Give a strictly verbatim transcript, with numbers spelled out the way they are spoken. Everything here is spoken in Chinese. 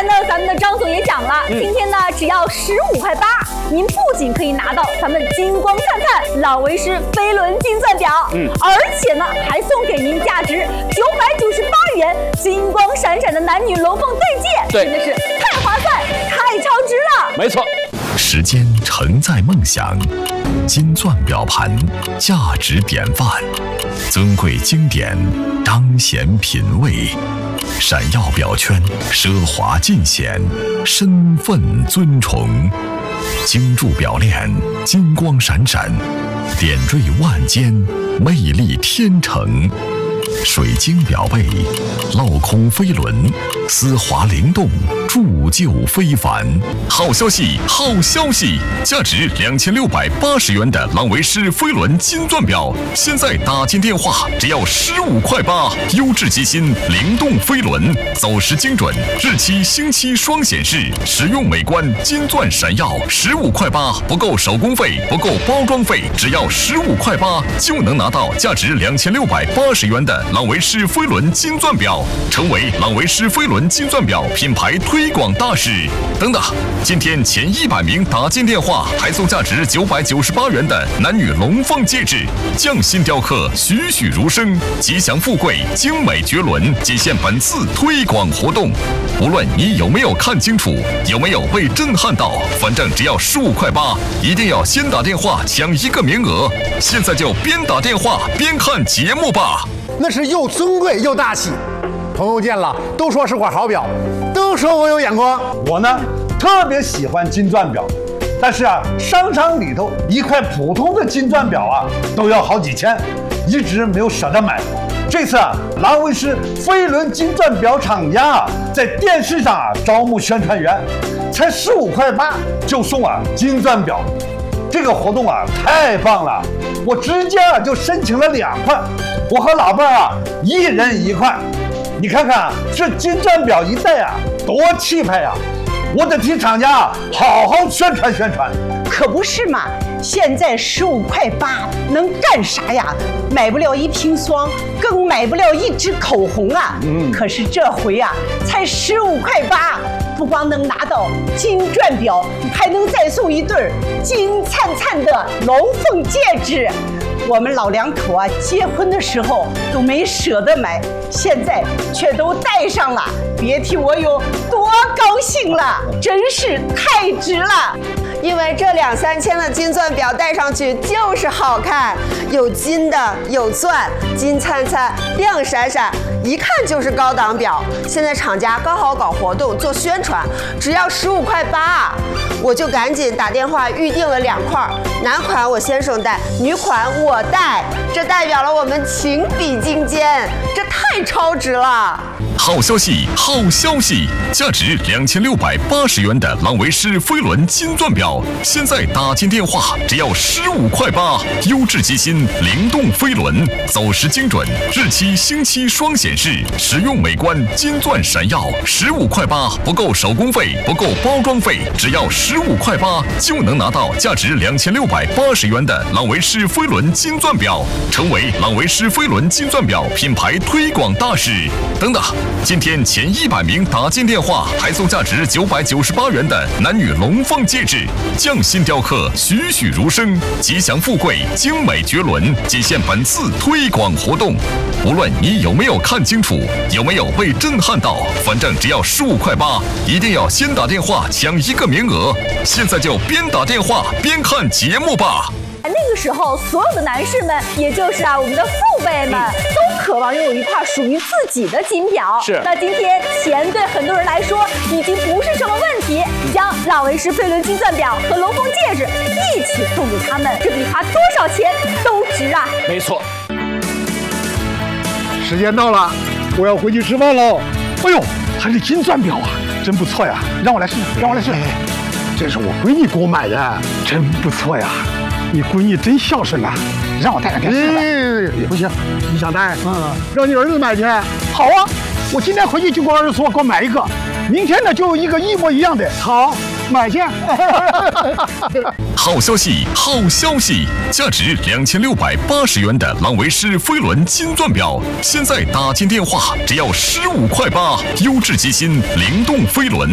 呢，咱们的张总也讲了，嗯、今天呢只要十五块八，您不仅可以拿到咱们金光灿灿朗维诗飞轮金钻表，嗯，而且呢还送给您价值九百九十八元金光闪闪的男女龙凤对戒， 对， 真的是太划算、太超值了。 没错， 时间承载梦想，金钻表盘价值典范，尊贵经典彰显品味，闪耀表圈奢华尽显，身份尊崇。精铸表链金光闪闪，点缀万间，魅力天成。水晶表背，镂空飞轮，丝滑灵动，铸就非凡。好消息，好消息！价值两千六百八十元的朗维诗飞轮金钻表，现在打进电话只要十五块八，优质机芯，灵动飞轮，走时精准，日期星期双显示，实用美观，金钻闪耀，十五块八，不够手工费，不够包装费，只要十五块八就能拿到价值两千六百八十元的朗维诗飞轮金钻表，成为朗维诗飞轮金钻表品牌推广大使。等等，今天前一百名打进电话，还送价值九百九十八元的男女龙凤戒指，匠心雕刻，栩栩如生，吉祥富贵，精美绝伦，仅限本次推广活动。无论你有没有看清楚，有没有被震撼到，反正只要十五块八，一定要先打电话抢一个名额。现在就边打电话边看节目吧。 那是又尊贵又大气，朋友见了都说是块好表，都说我有眼光。 我呢特别喜欢金钻表，但是啊，商场里头一块普通的金钻表啊都要好几千，一直没有舍得买。这次啊，朗维诗飞轮金钻表厂家啊在电视上啊招募宣传员，才十五块八就送啊金钻表。这个活动啊太棒了，我直接啊就申请了两块，我和老伴啊一人一块。你看看这金钻表一戴啊多气派呀、啊！我得替厂家啊好好宣传宣传。 可不是嘛，现在十五块八能干啥呀？买不了一瓶霜，更买不了一支口红啊！嗯，可是这回啊才十五块八。不光能拿到金钻表，还能再送一对金灿灿的龙凤戒指。我们老两口啊，结婚的时候都没舍得买，现在却都戴上了，别提我有多高兴了，真是太值了。 因为这两三千的金钻表戴上去就是好看，有金的，有钻，金灿灿，亮闪闪，一看就是高档表。现在厂家刚好搞活动做宣传，只要十五块八，我就赶紧打电话预定了两块，男款我先生戴，女款我戴，这代表了我们情比金坚，这太超值了。 好消息，好消息！价值两千六百八十元的朗维诗飞轮金钻表，现在打进电话只要十五块八，优质机芯，灵动飞轮，走时精准，日期星期双显示，实用美观，金钻闪耀，十五块八，不够手工费，不够包装费，只要十五块八就能拿到价值两千六百八十元的朗维诗飞轮金钻表，成为朗维诗飞轮金钻表品牌推广大使。等等。今天前一百名打进电话，还送价值九百九十八元的男女龙凤戒指，匠心雕刻，栩栩如生，吉祥富贵，精美绝伦，仅限本次推广活动。无论你有没有看清楚，有没有被震撼到，反正只要十五块八，一定要先打电话抢一个名额。现在就边打电话边看节目吧。 那个时候，所有的男士们，也就是啊我们的父辈们，嗯、都渴望拥有一块属于自己的金表。 是。 那今天钱对很多人来说已经不是什么问题，将朗维诗飞轮金钻表和龙凤戒指一起送给他们，这比花多少钱都值啊！ 没错。 时间到了，我要回去吃饭喽。哎呦，还是金钻表啊，真不错呀！让我来试，让我来试。哎，这是我闺女给我买的，真不错呀。你闺女真孝顺呐、啊，让我带上电视来。不行，你想带？嗯，让你儿子买去。好啊，我今天回去就给我儿子说，给我买一个。明天呢，就有一个一模一样的。好，买去。 好消息，好消息！价值两千六百八十元的朗维诗飞轮金钻表，现在打进电话只要十五块八，优质机芯，灵动飞轮，